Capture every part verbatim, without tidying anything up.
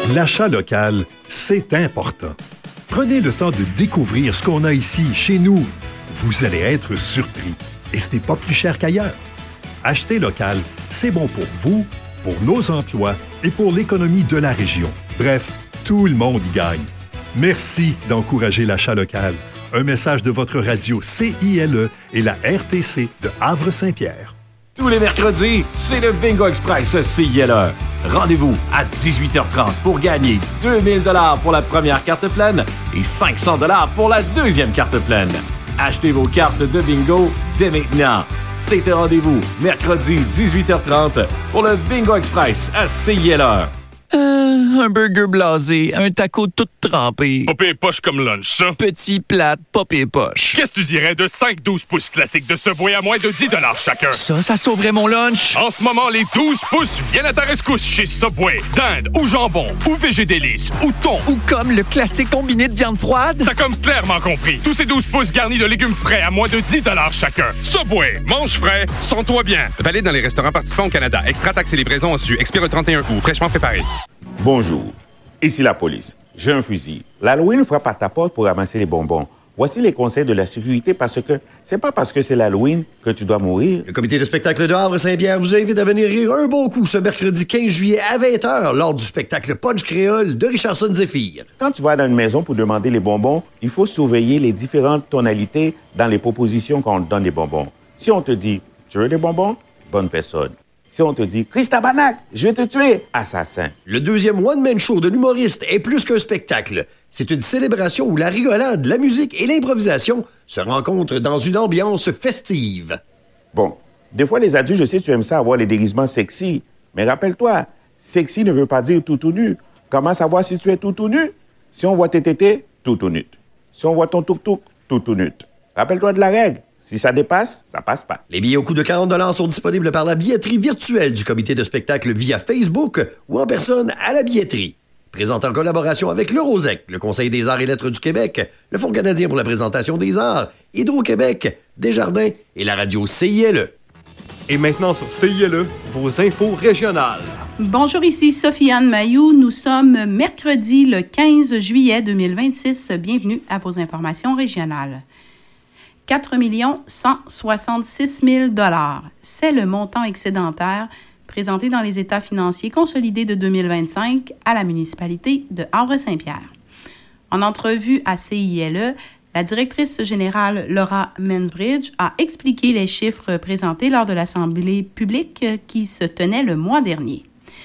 L'achat local, c'est important. Prenez le temps de découvrir ce qu'on a ici, chez nous. Vous allez être surpris. Et ce n'est pas plus cher qu'ailleurs. Acheter local, c'est bon pour vous, pour nos emplois et pour l'économie de la région. Bref, tout le monde y gagne. Merci d'encourager l'achat local. Un message de votre radio C I L E et la R T C de Havre-Saint-Pierre. Tous les mercredis, c'est le Bingo Express C I L E. Rendez-vous à dix-huit heures trente pour gagner deux mille dollars pour la première carte pleine et cinq cents dollars pour la deuxième carte pleine. Achetez vos cartes de bingo dès maintenant. C'est un rendez-vous mercredi dix-huit heures trente pour le Bingo Express à C I L E. Euh, un burger blasé, un taco tout trempé. Pas pire poche comme lunch, ça. Petit plate, pas pire poche. Qu'est-ce que tu dirais de cinq douze pouces classiques de Subway à moins de dix dollars chacun? Ça, ça sauverait mon lunch. En ce moment, les douze pouces viennent à ta rescousse chez Subway. Dinde ou jambon, ou végé délice, ou thon. Ou comme le classique combiné de viande froide. T'as comme clairement compris. Tous ces douze pouces garnis de légumes frais à moins de dix dollars chacun. Subway, mange frais, sens-toi bien. Valide dans les restaurants participants au Canada. Extra taxes et livraison en su. Expire le trente et un août. Fraîchement préparé. Bonjour, ici la police. J'ai un fusil. L'Halloween frappe à ta porte pour ramasser les bonbons. Voici les conseils de la sécurité parce que c'est pas parce que c'est l'Halloween que tu dois mourir. Le comité de spectacle de Havre-Saint-Pierre vous invite à venir rire un bon coup ce mercredi quinze juillet à vingt heures lors du spectacle Punch Créole de Richardson Zephyr. Quand tu vas dans une maison pour demander les bonbons, il faut surveiller les différentes tonalités dans les propositions quand on te donne les bonbons. Si on te dit « Tu veux des bonbons ?» Bonne personne. Si on te dit « Christabarnak, je vais te tuer », assassin. Le deuxième one-man show de l'humoriste est plus qu'un spectacle. C'est une célébration où la rigolade, la musique et l'improvisation se rencontrent dans une ambiance festive. Bon, des fois les adultes, je sais tu aimes ça avoir les déguisements sexy, mais rappelle-toi, sexy ne veut pas dire tout tout nu. Comment savoir si tu es tout tout nu? Si on voit tes tétés, tout tout nu. Si on voit ton tuk-tuk, tout tout nu. Rappelle-toi de la règle. Si ça dépasse, ça passe pas. Les billets au coût de quarante dollars sont disponibles par la billetterie virtuelle du comité de spectacle via Facebook ou en personne à la billetterie. Présente en collaboration avec le Rosec, le Conseil des arts et lettres du Québec, le Fonds canadien pour la présentation des arts, Hydro-Québec, Desjardins et la radio C I L E. Et maintenant sur C I L E, vos infos régionales. Bonjour, ici Sophie-Anne Mailloux. Nous sommes mercredi le quinze juillet deux mille vingt-six. Bienvenue à vos informations régionales. quatre millions cent soixante-six mille dollars. C'est le montant excédentaire présenté dans les états financiers consolidés de deux mille vingt-cinq à la municipalité de Havre-Saint-Pierre. En entrevue à C I L E, la directrice générale Laura Mansbridge a expliqué les chiffres présentés lors de l'Assemblée publique qui se tenait le mois dernier.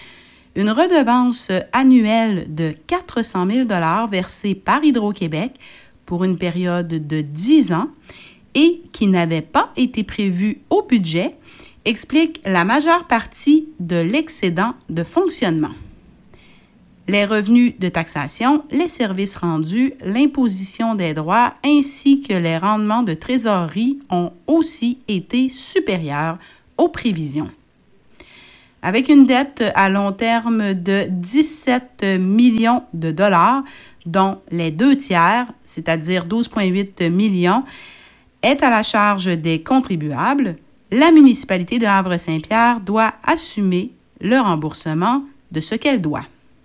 Une redevance annuelle de quatre cent mille dollars versée par Hydro-Québec pour une période de dix ans et qui n'avait pas été prévue au budget explique la majeure partie de l'excédent de fonctionnement. Les revenus de taxation, les services rendus, l'imposition des droits ainsi que les rendements de trésorerie ont aussi été supérieurs aux prévisions. Avec une dette à long terme de dix-sept millions de dollars, dont les deux tiers, c'est-à-dire douze virgule huit millions, est à la charge des contribuables, la municipalité de Havre-Saint-Pierre doit assumer le remboursement de ce qu'elle doit.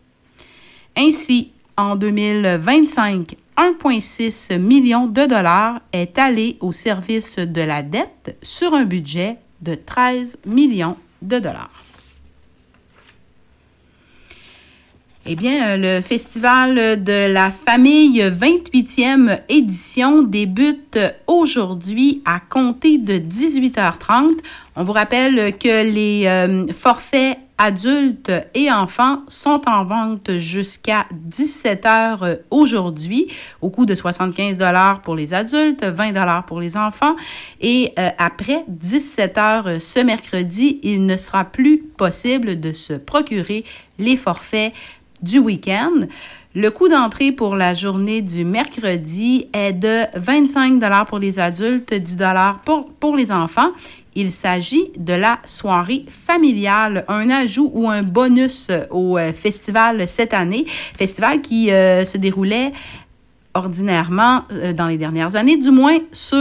Ainsi, en deux mille vingt-cinq, un virgule six million de dollars est allé au service de la dette sur un budget de treize millions de dollars. Eh bien, le festival de la famille vingt-huitième édition débute aujourd'hui à compter de dix-huit heures trente. On vous rappelle que les euh, forfaits adultes et enfants sont en vente jusqu'à dix-sept heures aujourd'hui, au coût de soixante-quinze dollars pour les adultes, vingt dollars pour les enfants. Et euh, après dix-sept heures ce mercredi, il ne sera plus possible de se procurer les forfaits du week-end. Le coût d'entrée pour la journée du mercredi est de vingt-cinq dollars pour les adultes, dix dollars pour, pour les enfants. Il s'agit de la soirée familiale, un ajout ou un bonus au euh, festival cette année. Festival qui euh, se déroulait ordinairement euh, dans les dernières années, du moins sur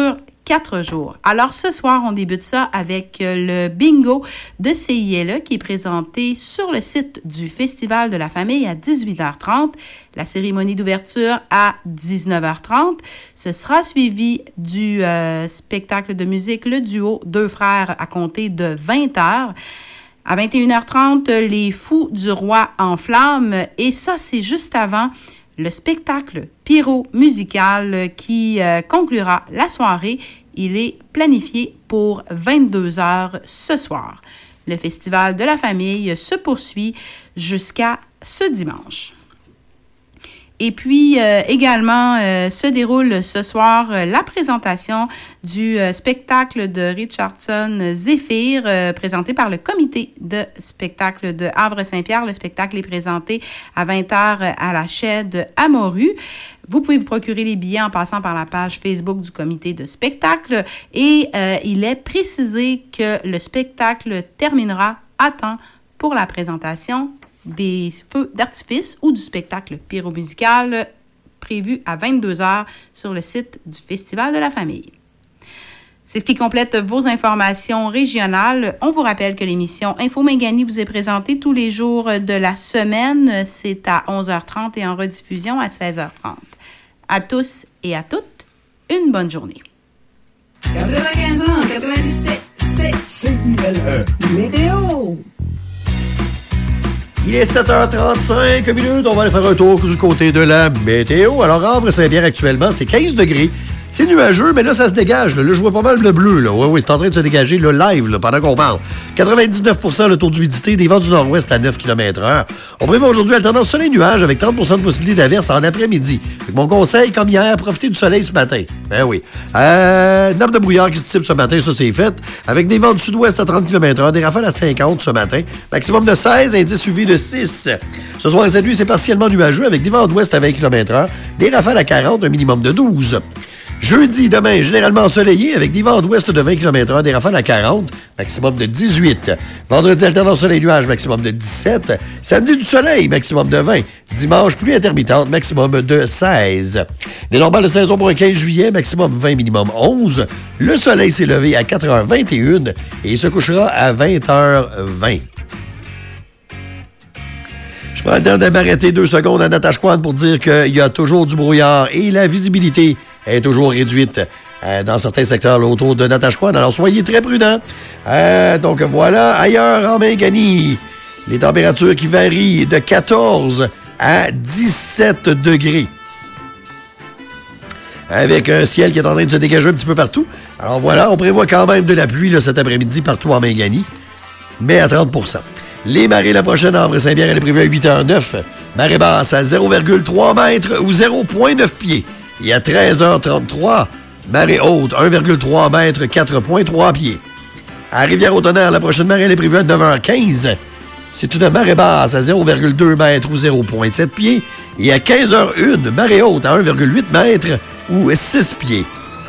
quatre jours. Alors, ce soir, on débute ça avec le bingo de C I L E qui est présenté sur le site du Festival de la famille à dix-huit heures trente. La cérémonie d'ouverture à dix-neuf heures trente. Ce sera suivi du euh, spectacle de musique Le Duo Deux Frères à compter de vingt heures. À vingt et une heures trente, Les Fous du Roi en flammes. Et ça, c'est juste avant le spectacle pyro-musical qui euh, conclura la soirée. Il est planifié pour vingt-deux heures ce soir. Le Festival de la famille se poursuit jusqu'à ce dimanche. Et puis, euh, également, euh, se déroule ce soir euh, la présentation du euh, spectacle de Richardson Zéphyr, euh, présenté par le comité de spectacle de Havre-Saint-Pierre. Le spectacle est présenté à vingt heures à la Chaîne à Morue. Vous pouvez vous procurer les billets en passant par la page Facebook du comité de spectacle. Et euh, il est précisé que le spectacle terminera à temps pour la présentation des feux d'artifice ou du spectacle pyromusical prévu à vingt-deux heures sur le site du Festival de la famille. C'est ce qui complète vos informations régionales. On vous rappelle que l'émission Info Mingani vous est présentée tous les jours de la semaine. C'est à onze heures trente et en rediffusion à seize heures trente. À tous et à toutes, une bonne journée. quatre-vingt-quinze ans, quatre-vingt-dix-sept, c'est C I L E. Météo! Il est sept heures trente-cinq minutes. On va aller faire un tour du côté de la météo. Alors, Havre-Saint-Pierre, actuellement, c'est quinze degrés. C'est nuageux, mais là, ça se dégage. Là, là je vois pas mal le bleu. Là. Oui, oui, c'est en train de se dégager le live là, pendant qu'on parle. quatre-vingt-dix-neuf pour cent le taux d'humidité, des vents du nord-ouest à neuf kilomètres heure. On prévoit aujourd'hui alternance soleil-nuage avec trente pour cent de possibilité d'averse en après-midi. Donc, mon conseil, comme hier, profitez du soleil ce matin. Ben oui. Euh, nappe de brouillard qui se type ce matin, ça c'est fait. Avec des vents du sud-ouest à trente kilomètres heure, des rafales à cinquante ce matin. Maximum de seize, indice U V de six. Ce soir et cette nuit, c'est partiellement nuageux avec des vents d'ouest à vingt kilomètres heure, des rafales à quarante, un minimum de douze. Jeudi, demain, généralement ensoleillé avec des vents d'ouest de vingt kilomètres heure, des rafales à quarante, maximum de dix-huit. Vendredi, alternance soleil-nuage, maximum de dix-sept. Samedi, du soleil, maximum de vingt. Dimanche, pluie intermittente, maximum de seize. Les normales de saison pour un quinze juillet, maximum vingt, minimum onze. Le soleil s'est levé à quatre heures vingt et une et il se couchera à vingt heures vingt. Je prends le temps de m'arrêter deux secondes à Natashquan pour dire qu'il y a toujours du brouillard et la visibilité est toujours réduite euh, dans certains secteurs là, autour de Natashquan. Alors, soyez très prudents. Euh, donc, voilà. Ailleurs, en Mingani, les températures qui varient de quatorze à dix-sept degrés. Avec un ciel qui est en train de se dégager un petit peu partout. Alors, voilà, on prévoit quand même de la pluie là, cet après-midi partout en Mingani, mais à trente pour cent. Les marées la prochaine à Havre-Saint-Pierre, elle est prévue à huit heures neuf. Marée basse à zéro virgule trois mètres ou zéro virgule neuf pieds. Et à treize heures trente-trois, marée haute, un virgule trois mètres, quatre virgule trois pieds. À Rivière-au-Tonnerre, la prochaine marée elle est prévue à neuf heures quinze. C'est une marée basse à zéro virgule deux mètres ou zéro virgule sept pieds. Et à quinze heures une, marée haute à un virgule huit mètres ou six pieds.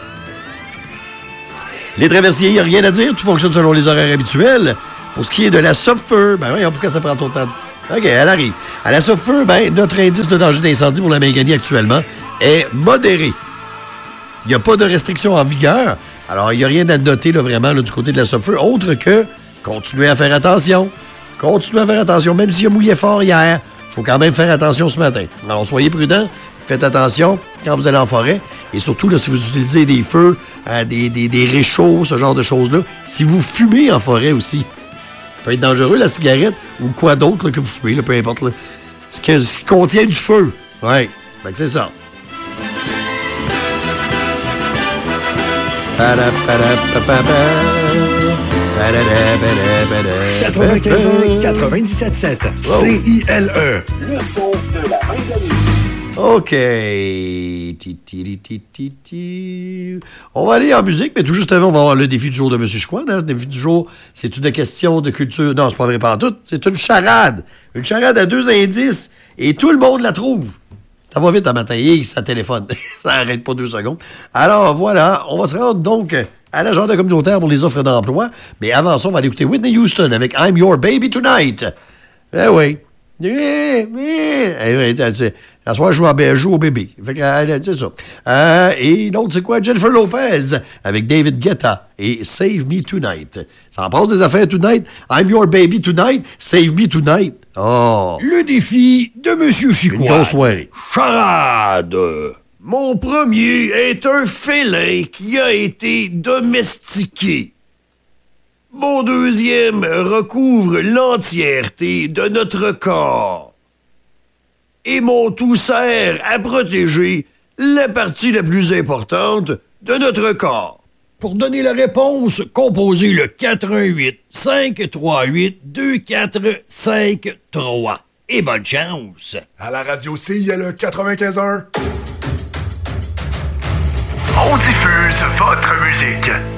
Les traversiers, il n'y a rien à dire. Tout fonctionne selon les horaires habituels. Pour ce qui est de la Sopfeu, ben voyons pourquoi ça prend ton temps. OK, elle arrive. À la Sopfeu, ben, notre indice de danger d'incendie pour la Mingani actuellement est modéré. Il n'y a pas de restriction en vigueur. Alors, il n'y a rien à noter là, vraiment là, du côté de la Sopfeu, autre que continuez à faire attention. Continuez à faire attention, même s'il a mouillé fort hier. Il faut quand même faire attention ce matin. Alors, soyez prudents. Faites attention quand vous allez en forêt. Et surtout, là, si vous utilisez des feux, euh, des, des, des réchauds, ce genre de choses-là. Si vous fumez en forêt aussi, ça peut être dangereux, la cigarette, ou quoi d'autre là, que vous fumez, là, peu importe. Là. Ce, que, ce qui contient du feu. Oui, fait que c'est ça. quatre-vingt-quinze ans, quatre-vingt-dix-sept sept. C I L E. Le son de la Mingani. OK. On va aller en musique, mais tout juste avant, on va avoir le défi du jour de M. Chicoine. Hein? Le défi du jour, c'est une question de culture. Non, c'est pas vrai pas tout. C'est une charade. Une charade à deux indices et tout le monde la trouve. Ça va vite un matin. Et ça téléphone. Ça n'arrête pas deux secondes. Alors, voilà. On va se rendre donc à l'agenda communautaire pour les offres d'emploi. Mais avant ça, on va aller écouter Whitney Houston avec I'm Your Baby Tonight. Eh oui. Eh, eh, eh, à soir, je joue, à, je joue au bébé. Fait que, euh, c'est ça. Euh, et l'autre, c'est quoi? Jennifer Lopez avec David Guetta et Save Me Tonight. Ça en passe des affaires tonight. I'm your baby tonight. Save me tonight. Oh. Le défi de Monsieur Chicoine. Une grosse soirée. Charade. Mon premier est un félin qui a été domestiqué. Mon deuxième recouvre l'entièreté de notre corps. Et mon tout sert à protéger la partie la plus importante de notre corps. Pour donner la réponse, composez le quatre un huit, cinq trois huit, deux quatre cinq trois. Et bonne chance! À la radio C I L E quatre-vingt-quinze un. On diffuse votre musique.